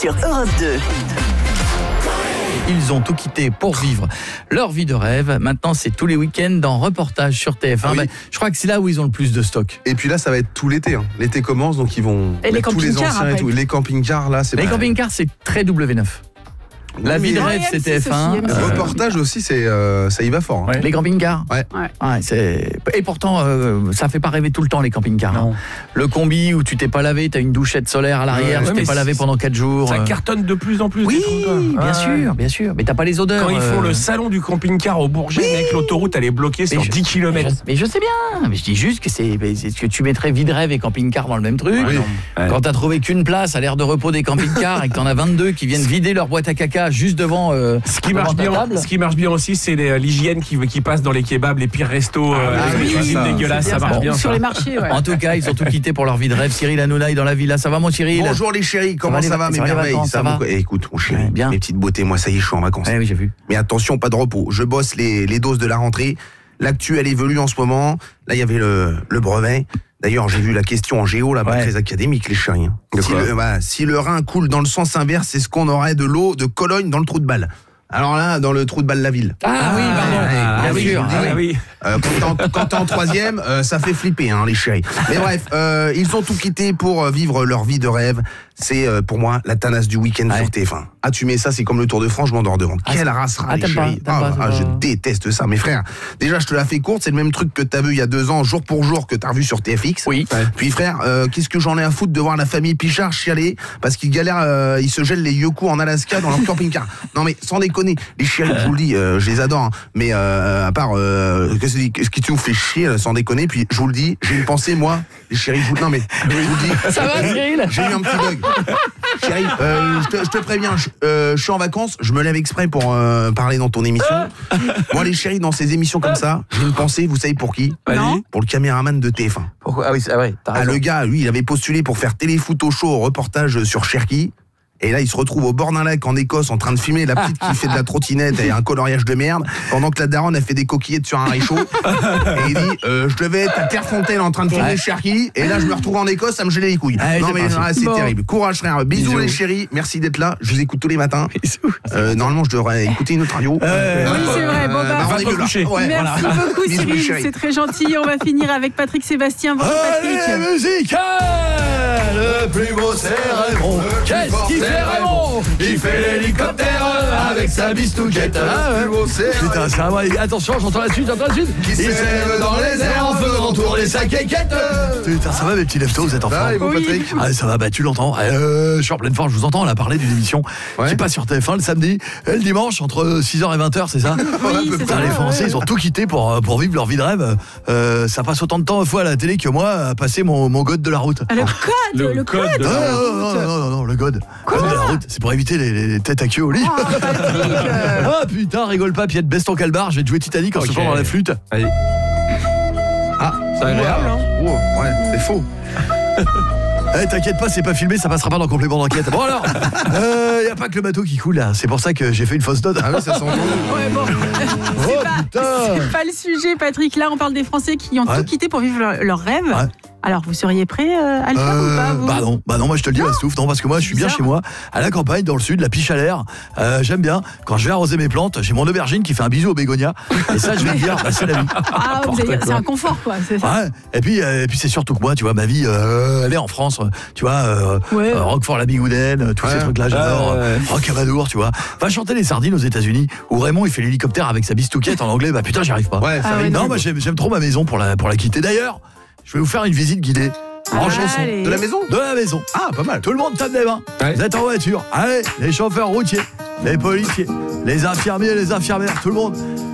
sur Europe 2. Ils ont tout quitté pour vivre leur vie de rêve. Maintenant, c'est tous les week-ends en reportage sur TF1. Ah oui. Je crois que c'est là où ils ont le plus de stock. Et puis là, ça va être tout l'été. L'été commence, donc ils vont Et les mettre tous les camping-cars, anciens et après. tout. Les camping-cars, là, c'est Les pas... camping-cars, c'est très W9. La vie de rêve, c'est M6 TF1. aussi, Le reportage aussi, ça y va fort. Les camping-cars. Ouais. Et pourtant, ça fait pas rêver tout le temps les camping-cars. Non. Le combi où tu t'es pas lavé, t'as une douchette solaire à l'arrière, tu t'es mais pas lavé pendant 4 jours. Ça cartonne de plus en plus. Oui, des trucs, quoi. bien Ouais. sûr, bien sûr. Mais t'as pas les odeurs. Quand ils font le salon du camping-car au Bourget, mec, l'autoroute elle est bloquée sur 10 km. Mais je sais bien. Mais je dis juste que c'est ce que tu mettrais vie de rêve et camping-car dans le même truc. Oui. Quand t'as trouvé qu'une place à l'aire de repos des camping-cars et que t'en as 22 qui viennent vider leur boîte à caca juste devant. Ce qui marche bien aussi, c'est l'hygiène qui passe dans les kebabs, les pires restos, les cuisines dégueulasses, ça marche bien. Sur ça. les marchés, ouais. En tout cas, ils ont tout quitté pour leur vie de rêve. Cyril Hanouna est dans la villa. Ça va, mon Cyril? Bonjour les chéris, comment Ça ça va, va, mes ça va, les merveilles? vacances, ça va Écoute, mon chéri, Ouais, bien. mes petites beautés, moi ça y est, je suis en vacances. Oui, j'ai vu. Mais attention, pas de repos. Je bosse les doses de la rentrée. L'actu, elle évolue en ce moment. Là, il y avait le brevet. D'ailleurs, j'ai vu la question en géo, là, pas Ouais. très académique, les chéris. Si le Rhin coule dans le sens inverse, c'est ce qu'on aurait de l'eau de Cologne dans le trou de balle. Alors là, dans le trou de balle la ville. Ah oui, pardon. Bien sûr. je vous dis. Quand t'es en troisième, ça fait flipper, les chéris. Mais bref, ils ont tout quitté pour vivre leur vie de rêve. C'est pour moi la tanasse du week-end sur TF1. Ah, tu mets ça, c'est comme le Tour de France, je m'endors devant. Quelle race rare, les t'aimes chéris. pas, Je déteste ça, mes frères. Déjà, je te la fais courte, c'est le même truc que t'as vu il y a 2 ans, jour pour jour, que t'as revu sur TFX. Oui. Puis frère, qu'est-ce que j'en ai à foutre de voir la famille Pichard chialer parce qu'ils galèrent, ils se gèlent les yoku en Alaska dans leur camping-car. Non mais sans déconner, les chéris, je vous le dis, je les adore, mais à part ce qui nous fait chier, sans déconner. Puis je vous le dis, j'ai une pensée, moi, les chéris, je vous le dis. Ça va, Cyril? J'ai eu un petit bug. Chérie, je te préviens, je suis en vacances, je me lève exprès pour parler dans ton émission. Moi, les chéris, dans ces émissions comme ça, j'ai une pensée, vous savez pour qui? Non. Pour le caméraman de TF1. Pourquoi? Ah oui, c'est vrai. T'as raison. Le gars, lui, il avait postulé pour faire Téléfoot au show au reportage sur Cherki. Et là, il se retrouve au bord d'un lac en Écosse en train de filmer la petite qui fait de la trottinette et un coloriage de merde, pendant que la daronne a fait des coquillettes sur un réchaud. Et il dit, je devais être à Clairefontaine en train de filmer Cherki, et là, je me retrouve en Écosse à me geler les couilles. Ah, Non, mais c'est Bon. terrible. Courage, frère. Bisous, Bisous. les chéris. Merci d'être là. Je vous écoute tous les matins. Normalement, je devrais écouter une autre radio. Oui, c'est vrai. Bon, bah, rendez-vous là. coucher. Ouais, merci voilà. beaucoup, Bisous, Cyril. chérie. C'est très gentil. On va finir avec Patrick Sébastien. Bonjour, Allez, Patrick. musique! Le plus beau, c'est Raymond. Qu'est-ce qu'il fait, Raymond? Il fait l'hélicoptère avec sa bistouquette. Putain, c'est vrai. Attention, j'entends la suite, Il s'élève dans les airs en faisant tourner sa quéquette. Putain, ça va, mes petits leftos, vous êtes en forme? et vous, Oui. Patrick? Ah, ça va, bah tu l'entends. Je suis en pleine forme, je vous entends. On a parlé d'une émission qui passe sur TF1 le samedi et le dimanche entre 6h et 20h, c'est ça? Oui, c'est Putain, ça, les Français, ouais. ils ont tout quitté pour vivre leur vie de rêve. Ça passe autant de temps fois à la télé que moi à passer mon code de la route. Ah, le code. Non, le code. Code de la route, c'est pour éviter les têtes à queue au lit. Oh, Patrick. Ah putain, rigole pas, Piette, baisse ton calbar, je vais te jouer Titanic en se dans la flûte. Allez. Ah, C'est agréable, hein. Ouais, c'est faux. T'inquiète pas, c'est pas filmé, ça passera pas dans complément d'enquête. Bon alors, y a pas que le bateau qui coule là, c'est pour ça que j'ai fait une fausse note. Ah oui, ça s'entend. Ouais, bon. C'est pas le sujet, Patrick. Là, on parle des Français qui ont tout quitté pour vivre leur rêve. Ouais. Alors, vous seriez prêt à le faire ou pas, vous? Bah non, moi je te le dis, Bastouf, non, parce que moi je suis bien Bizarre. chez moi, à la campagne, dans le sud, la piche à l'air. J'aime bien, quand je vais arroser mes plantes, j'ai mon aubergine qui fait un bisou au bégonia. Et ça, je vais te dire, bah, c'est la vie. Ah, vous allez dire, c'est un confort, quoi. C'est ça. Ouais. Et puis c'est surtout que moi, tu vois, ma vie, elle est en France, tu vois, Ouais. Roquefort-la-Bigoudaine, tous ces trucs-là, j'adore. Rocamadour, tu vois. Va chanter les sardines aux États-Unis, où Raymond il fait l'hélicoptère avec sa bistouquette en anglais, bah putain, j'y arrive pas. Ouais, ça Ah ouais, rime. Non, moi j'aime trop ma maison pour la quitter. D'ailleurs, je vais vous faire une visite guidée. En chanson. Allez. De la maison? De la maison. Ah, pas mal. Tout le monde tape des mains. Ouais. Vous êtes en voiture. Allez, les chauffeurs routiers, les policiers, les infirmiers, les infirmières, tout le monde.